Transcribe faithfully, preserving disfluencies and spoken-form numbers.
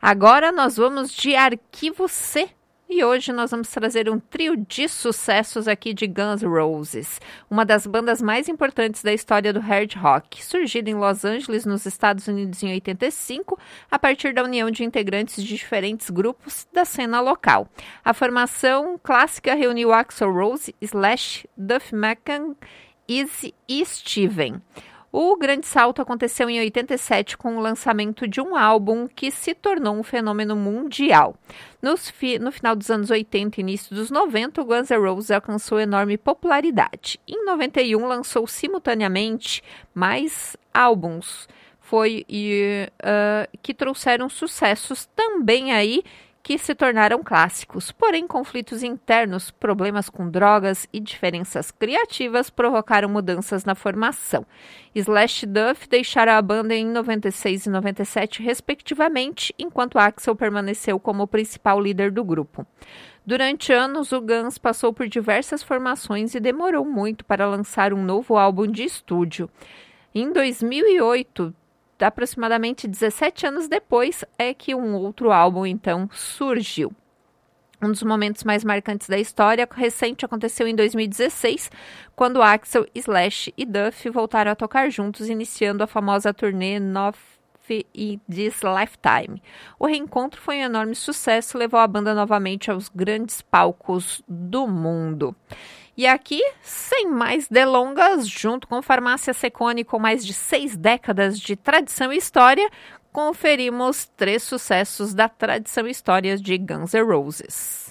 Agora nós vamos de Arquivo C. E hoje nós vamos trazer um trio de sucessos aqui de Guns N' Roses, uma das bandas mais importantes da história do hard rock, surgida em Los Angeles, nos Estados Unidos, em oitenta e cinco, a partir da união de integrantes de diferentes grupos da cena local. A formação clássica reuniu Axl Rose, Slash, Duff McKagan, Izzy e Steven. O grande salto aconteceu em oitenta e sete com o lançamento de um álbum que se tornou um fenômeno mundial. Nos fi- no final dos anos oitenta e início dos noventa, o Guns N' Roses alcançou enorme popularidade. Em noventa e um, lançou simultaneamente mais álbuns foi, e, uh, que trouxeram sucessos também aí, que se tornaram clássicos. Porém, conflitos internos, problemas com drogas e diferenças criativas provocaram mudanças na formação. Slash e Duff deixaram a banda em noventa e seis e noventa e sete, respectivamente, enquanto Axl permaneceu como o principal líder do grupo. Durante anos, o Guns passou por diversas formações e demorou muito para lançar um novo álbum de estúdio. Em dois mil e oito, aproximadamente dezessete anos depois, é que um outro álbum, então, surgiu. Um dos momentos mais marcantes da história recente aconteceu em dois mil e dezesseis, quando Axl, Slash e Duff voltaram a tocar juntos, iniciando a famosa turnê North e This Lifetime. O reencontro foi um enorme sucesso e levou a banda novamente aos grandes palcos do mundo. E aqui, sem mais delongas, junto com Farmácia Secone, com mais de seis décadas de tradição e história, conferimos três sucessos da tradição e história de Guns N' Roses.